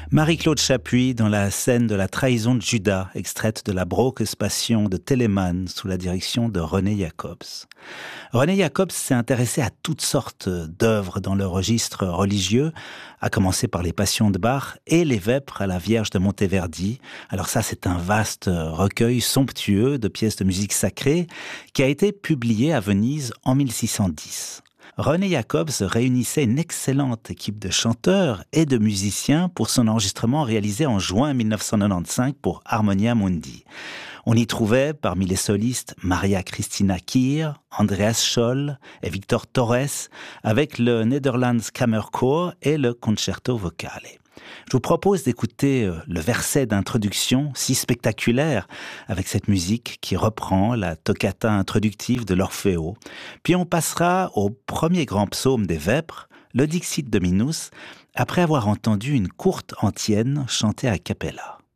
Marie-Claude Chapuis dans la scène de la trahison de Judas, extraite de la Brockes Passion de Telemann sous la direction de René Jacobs. René Jacobs s'est intéressé à toutes sortes d'œuvres dans le registre religieux, à commencer par les Passions de Bach et les Vêpres à la Vierge de Monteverdi. Alors ça, c'est un vaste recueil somptueux de pièces de musique sacrée qui a été publié à Venise en 1610. René Jacobs réunissait une excellente équipe de chanteurs et de musiciens pour son enregistrement réalisé en juin 1995 pour Harmonia Mundi. On y trouvait parmi les solistes Maria Christina Kier, Andreas Scholl et Victor Torres avec le Netherlands Kammerchor et le Concerto Vocale. Je vous propose d'écouter le verset d'introduction si spectaculaire avec cette musique qui reprend la toccata introductive de l'Orfeo. Puis on passera au premier grand psaume des Vêpres, le Dixit Dominus, après avoir entendu une courte antienne chantée a cappella.